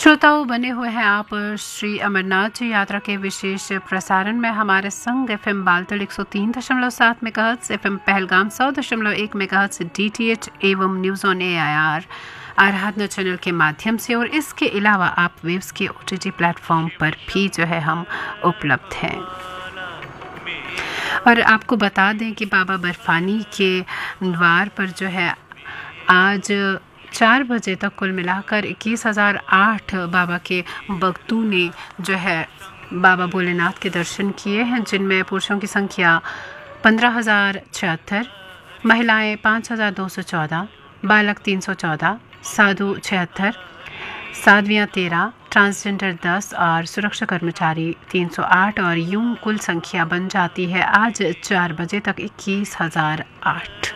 श्रोताओं, बने हुए हैं आप श्री अमरनाथ जी यात्रा के विशेष प्रसारण में हमारे संग FM Baltal 103.7 megahertz, FM Pahalgam 100.1 megahertz, DTH एवं news on AIR Aradhana channel के माध्यम से, और इसके अलावा आप वेव्स के OTT प्लेटफॉर्म पर भी जो है हम उपलब्ध हैं। और आपको बता दें कि बाबा बर्फानी के द्वार पर जो है आज 4 बजे तक कुल मिलाकर 21,008 बाबा के भक्तों ने जो है बाबा भोलेनाथ के दर्शन किए हैं, जिनमें पुरुषों की संख्या 15,076, महिलाएं 5,214, बालक 314, साधु 76, साध्वियाँ 13, ट्रांसजेंडर 10 और सुरक्षा कर्मचारी 308, और यूं कुल संख्या बन जाती है आज 4 बजे तक 21,008।